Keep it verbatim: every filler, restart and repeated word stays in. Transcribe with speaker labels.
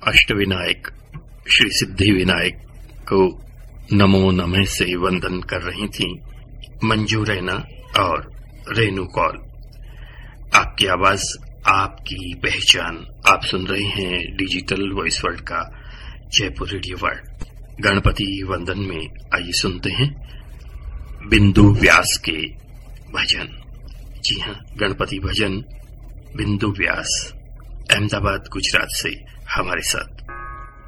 Speaker 1: अष्टविनायक श्री सिद्धि विनायक को नमो नमः से वंदन कर रही थीं मंजू रैना और रेनू कौल। आपकी आवाज, आपकी पहचान। आप सुन रहे हैं डिजिटल वॉइस वर्ल्ड का जयपुर रेडियो वर्ल्ड। गणपति वंदन में आइए सुनते हैं बिंदु व्यास के भजन। जी हां, गणपति भजन बिंदु व्यास अहमदाबाद गुजरात से हमारे साथ।